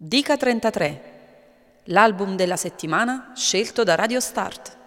Dica 33, l'album della settimana scelto da Radio Start.